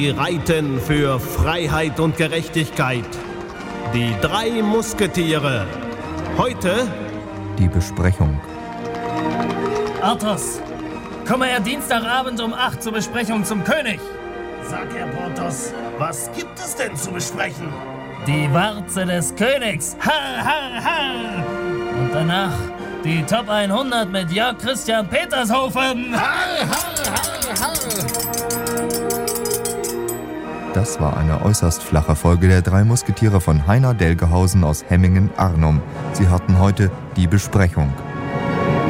die reiten für Freiheit und Gerechtigkeit. Die 3 Musketiere. Heute die Besprechung. Athos, komme er Dienstagabend um 8 zur Besprechung zum König. Sag, Herr Porthos, was gibt es denn zu besprechen? Die Warze des Königs. Har, har, har. Und danach die Top 100 mit Jörg Christian Petershofen. Har, har, har, har. Das war eine äußerst flache Folge der 3 Musketiere von Heiner Delgehausen aus Hemmingen-Arnum. Sie hatten heute die Besprechung.